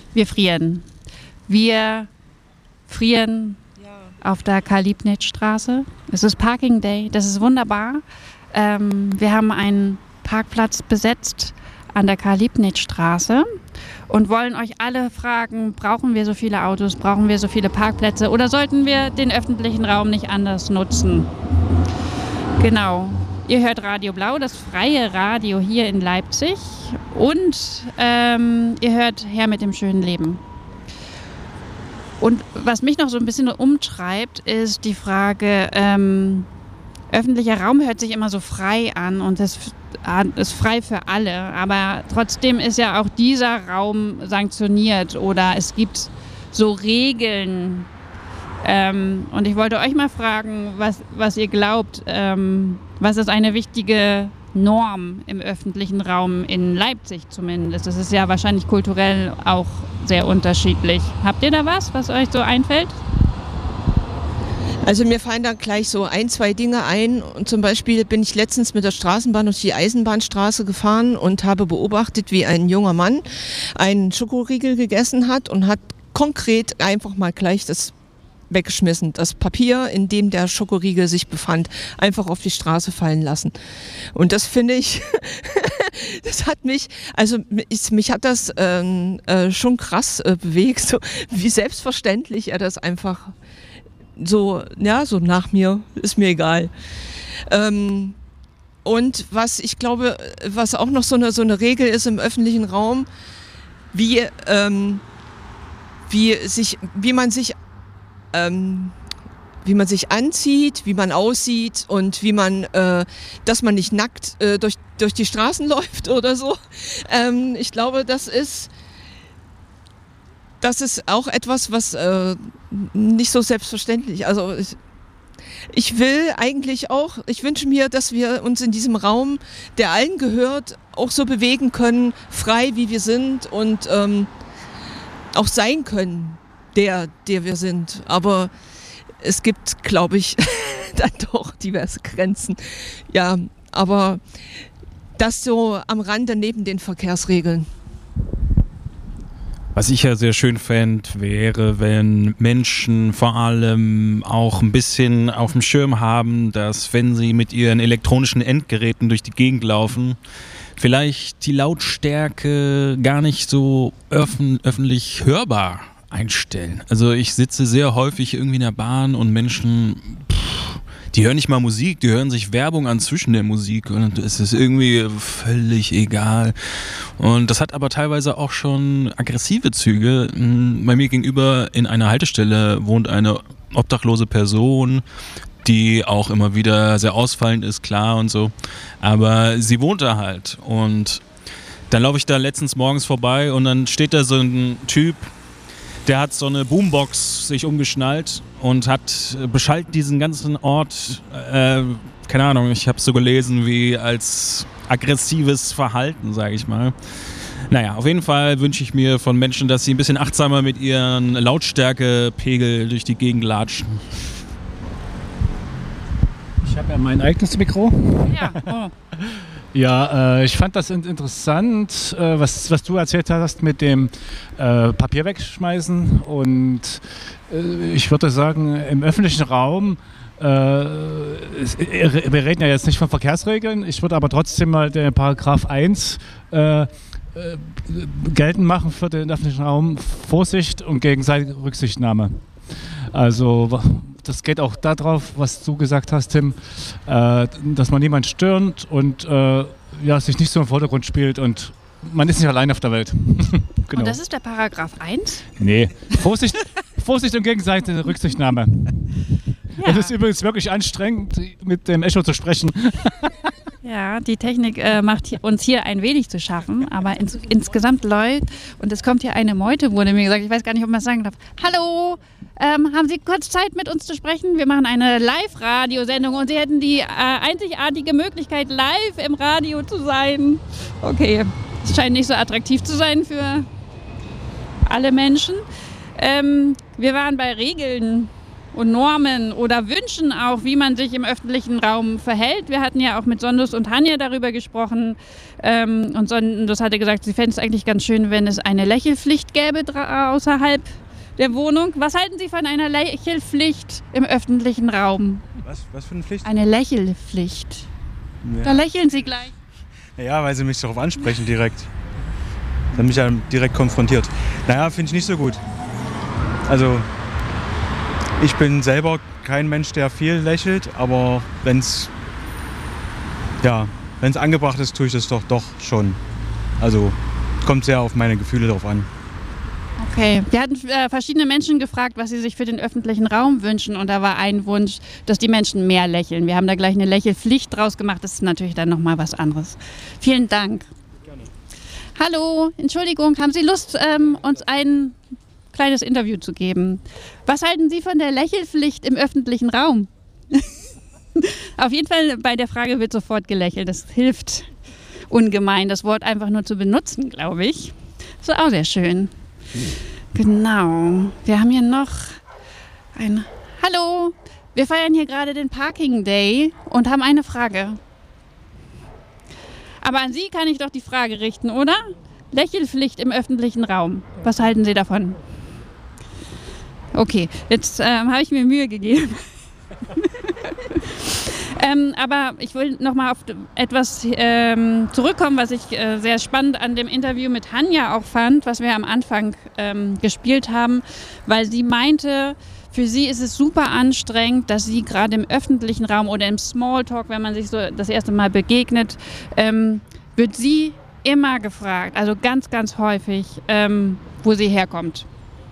Wir frieren. Wir frieren auf der Karl-Liebknecht-Straße. Es ist Parking Day, das ist wunderbar. Wir haben einen Parkplatz besetzt an der Karl-Liebknecht-Straße und wollen euch alle fragen, brauchen wir so viele Autos, brauchen wir so viele Parkplätze oder sollten wir den öffentlichen Raum nicht anders nutzen? Genau. Ihr hört Radio Blau, das freie Radio hier in Leipzig und ihr hört Her mit dem schönen Leben. Und was mich noch so ein bisschen umtreibt, ist die Frage, öffentlicher Raum hört sich immer so frei an und das ist frei für alle, aber trotzdem ist ja auch dieser Raum sanktioniert oder es gibt so Regeln. Und ich wollte euch mal fragen, was ihr glaubt, was ist eine wichtige Norm im öffentlichen Raum in Leipzig zumindest? Das ist ja wahrscheinlich kulturell auch sehr unterschiedlich. Habt ihr da was euch so einfällt? Also mir fallen da gleich so 1, 2 Dinge ein. Und zum Beispiel bin ich letztens mit der Straßenbahn durch die Eisenbahnstraße gefahren und habe beobachtet, wie ein junger Mann einen Schokoriegel gegessen hat und hat konkret einfach mal gleich das weggeschmissen. Das Papier, in dem der Schokoriegel sich befand, einfach auf die Straße fallen lassen. Und das finde ich, das hat mich, also mich hat das schon krass bewegt, so wie selbstverständlich er das einfach so, ja, so nach mir, ist mir egal. Und was ich glaube, was auch noch so eine Regel ist im öffentlichen Raum, wie man sich anzieht, wie man aussieht und wie man, dass man nicht nackt durch die Straßen läuft oder so. Ich glaube, das ist auch etwas, was nicht so selbstverständlich. Also ich wünsche mir, dass wir uns in diesem Raum, der allen gehört, auch so bewegen können, frei wie wir sind und auch sein können. Der wir sind. Aber es gibt, glaube ich, dann doch diverse Grenzen. Ja, aber das so am Rande neben den Verkehrsregeln. Was ich ja sehr schön fände, wäre, wenn Menschen vor allem auch ein bisschen auf dem Schirm haben, dass wenn sie mit ihren elektronischen Endgeräten durch die Gegend laufen, vielleicht die Lautstärke gar nicht so öffentlich hörbar einstellen. Also ich sitze sehr häufig irgendwie in der Bahn und Menschen, die hören nicht mal Musik, die hören sich Werbung an zwischen der Musik und es ist irgendwie völlig egal. Und das hat aber teilweise auch schon aggressive Züge. Bei mir gegenüber in einer Haltestelle wohnt eine obdachlose Person, die auch immer wieder sehr ausfallend ist, klar und so. Aber sie wohnt da halt und dann laufe ich da letztens morgens vorbei und dann steht da so ein Typ, der hat so eine Boombox sich umgeschnallt und beschallt diesen ganzen Ort, keine Ahnung, ich habe es so gelesen, wie als aggressives Verhalten, sage ich mal. Naja, auf jeden Fall wünsche ich mir von Menschen, dass sie ein bisschen achtsamer mit ihren Lautstärkepegel durch die Gegend latschen. Ich habe ja mein eigenes Mikro. Ja, oh. Ja, ich fand das interessant, was du erzählt hast mit dem Papier wegschmeißen und ich würde sagen, im öffentlichen Raum, wir reden ja jetzt nicht von Verkehrsregeln, ich würde aber trotzdem mal den Paragraph 1 geltend machen für den öffentlichen Raum, Vorsicht und gegenseitige Rücksichtnahme. Also das geht auch darauf, was du gesagt hast, Tim, dass man niemanden stört und sich nicht so im Vordergrund spielt und man ist nicht allein auf der Welt. Genau. Und das ist der Paragraph 1? Nee, Vorsicht und gegenseitige Rücksichtnahme. Ja. Es ist übrigens wirklich anstrengend, mit dem Echo zu sprechen. Ja, die Technik macht uns hier ein wenig zu schaffen, aber insgesamt läuft, und es kommt hier eine Meute, wurde mir gesagt, ich weiß gar nicht, ob man das sagen darf. Hallo, haben Sie kurz Zeit, mit uns zu sprechen? Wir machen eine Live-Radiosendung und Sie hätten die einzigartige Möglichkeit, live im Radio zu sein. Okay, es scheint nicht so attraktiv zu sein für alle Menschen. Wir waren bei Regeln. und Normen oder Wünschen auch, wie man sich im öffentlichen Raum verhält. Wir hatten ja auch mit Sondus und Hanja darüber gesprochen und Sondus hatte gesagt, sie fände es eigentlich ganz schön, wenn es eine Lächelpflicht gäbe außerhalb der Wohnung. Was halten Sie von einer Lächelpflicht im öffentlichen Raum? Was für eine Pflicht? Eine Lächelpflicht. Ja. Da lächeln Sie gleich. Ja, weil sie mich darauf ansprechen direkt. Sie haben mich ja direkt konfrontiert. Naja, finde ich nicht so gut. Also, ich bin selber kein Mensch, der viel lächelt, aber wenn es angebracht ist, tue ich das doch schon. Also, kommt sehr auf meine Gefühle drauf an. Okay, wir hatten verschiedene Menschen gefragt, was sie sich für den öffentlichen Raum wünschen und da war ein Wunsch, dass die Menschen mehr lächeln. Wir haben da gleich eine Lächelpflicht draus gemacht, das ist natürlich dann nochmal was anderes. Vielen Dank. Gerne. Hallo, Entschuldigung, haben Sie Lust, uns ein kleines Interview zu geben? Was halten Sie von der Lächelpflicht im öffentlichen Raum? Auf jeden Fall bei der Frage wird sofort gelächelt, das hilft ungemein, das Wort einfach nur zu benutzen, glaube ich. Das ist auch sehr schön. Genau. Wir haben hier noch ein... Hallo, wir feiern hier gerade den Parking Day und haben eine Frage. Aber an Sie kann ich doch die Frage richten, oder? Lächelpflicht im öffentlichen Raum. Was halten Sie davon? Okay, jetzt habe ich mir Mühe gegeben. Aber ich will nochmal auf etwas zurückkommen, was ich sehr spannend an dem Interview mit Hanja auch fand, was wir am Anfang gespielt haben, weil sie meinte, für sie ist es super anstrengend, dass sie gerade im öffentlichen Raum oder im Smalltalk, wenn man sich so das erste Mal begegnet, wird sie immer gefragt, also ganz, ganz häufig, wo sie herkommt.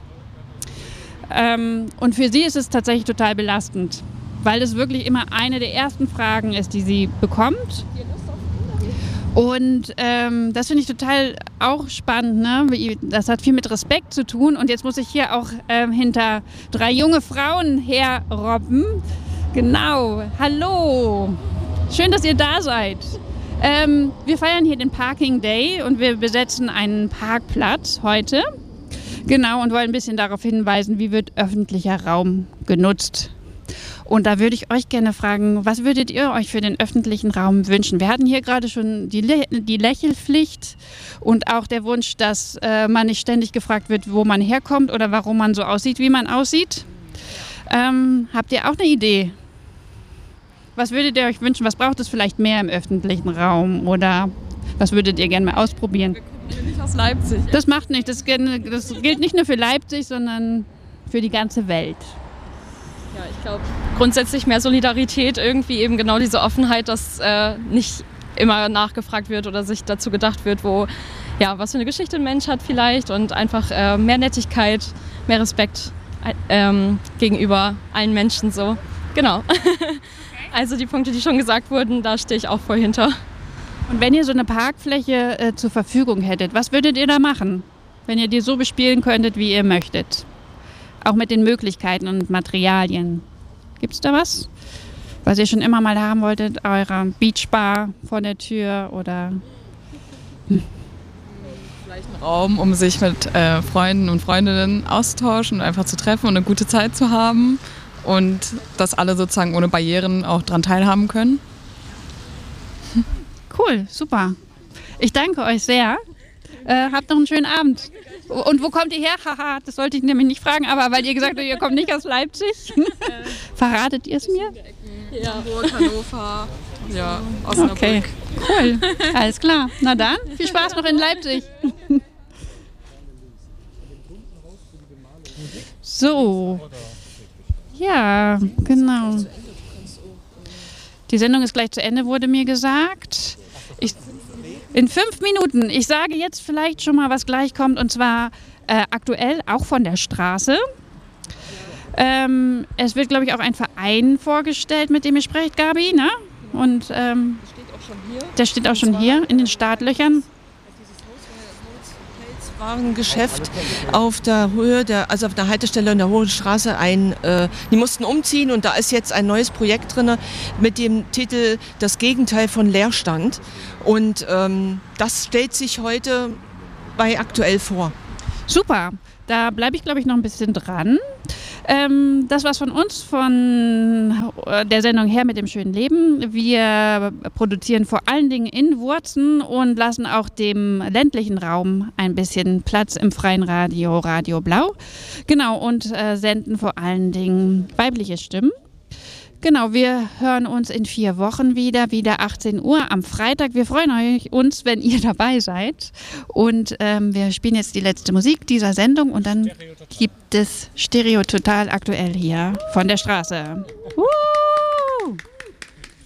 Und für sie ist es tatsächlich total belastend, weil es wirklich immer eine der ersten Fragen ist, die sie bekommt. Und das finde ich total auch spannend, ne? Das hat viel mit Respekt zu tun. Und jetzt muss ich hier auch hinter 3 junge Frauen herrobben. Genau, hallo, schön, dass ihr da seid. Wir feiern hier den Parking Day und wir besetzen einen Parkplatz heute. Genau, und wollen ein bisschen darauf hinweisen, wie wird öffentlicher Raum genutzt. Und da würde ich euch gerne fragen, was würdet ihr euch für den öffentlichen Raum wünschen? Wir hatten hier gerade schon die Lächelpflicht und auch der Wunsch, dass man nicht ständig gefragt wird, wo man herkommt oder warum man so aussieht, wie man aussieht. Habt ihr auch eine Idee? Was würdet ihr euch wünschen? Was braucht es vielleicht mehr im öffentlichen Raum? Oder was würdet ihr gerne mal ausprobieren? Wir kommen nicht aus Leipzig. Das macht nichts. Das gilt nicht nur für Leipzig, sondern für die ganze Welt. Ja, ich glaube grundsätzlich mehr Solidarität, irgendwie eben genau diese Offenheit, dass nicht immer nachgefragt wird oder sich dazu gedacht wird, was für eine Geschichte ein Mensch hat vielleicht und einfach mehr Nettigkeit, mehr Respekt gegenüber allen Menschen so. Genau. Also die Punkte, die schon gesagt wurden, da stehe ich auch voll hinter. Und wenn ihr so eine Parkfläche zur Verfügung hättet, was würdet ihr da machen, wenn ihr die so bespielen könntet, wie ihr möchtet? Auch mit den Möglichkeiten und Materialien. Gibt es da was, was ihr schon immer mal haben wolltet? Eure Beachbar vor der Tür oder... Vielleicht einen Raum, um sich mit Freunden und Freundinnen auszutauschen und einfach zu treffen und eine gute Zeit zu haben. Und dass alle sozusagen ohne Barrieren auch daran teilhaben können. Cool, super. Ich danke euch sehr. Habt noch einen schönen Abend. Und wo kommt ihr her? Haha, das wollte ich nämlich nicht fragen, aber weil ihr gesagt habt, ihr kommt nicht aus Leipzig. Verratet ihr es mir? Ja, Hamburg, Hannover, ja, Osnabrück. Okay, cool. Alles klar. Na dann, viel Spaß noch in Leipzig. So. Ja, genau. Die Sendung ist gleich zu Ende, wurde mir gesagt. In 5 Minuten. Ich sage jetzt vielleicht schon mal, was gleich kommt, und zwar aktuell auch von der Straße. Es wird, glaube ich, auch ein Verein vorgestellt, mit dem ihr sprecht, Gabi, ne? Und der steht auch schon hier in den Startlöchern. Warengeschäft auf der Höhe also auf der Haltestelle in der Hohen Straße die mussten umziehen und da ist jetzt ein neues Projekt drin mit dem Titel Das Gegenteil von Leerstand und das stellt sich heute bei Aktuell vor. Super, da bleibe ich, glaube ich, noch ein bisschen dran. Das war's von uns, von der Sendung Her mit dem schönen Leben. Wir produzieren vor allen Dingen in Wurzen und lassen auch dem ländlichen Raum ein bisschen Platz im freien Radio, Radio Blau. Genau, und senden vor allen Dingen weibliche Stimmen. Genau, wir hören uns in 4 Wochen wieder 18 Uhr am Freitag. Wir freuen uns, wenn ihr dabei seid. Und wir spielen jetzt die letzte Musik dieser Sendung und dann gibt es Stereo Total aktuell hier von der Straße.